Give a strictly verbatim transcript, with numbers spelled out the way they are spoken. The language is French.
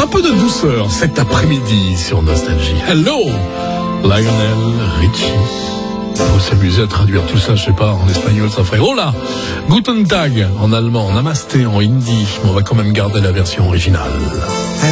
peu de douceur cet après-midi sur Nostalgie. Hello, Lionel Richie. Faut s'amuser à traduire tout ça, je sais pas, en espagnol ça ferait Hola, Guten Tag en allemand, Namasté en hindi, mais on va quand même garder la version originale.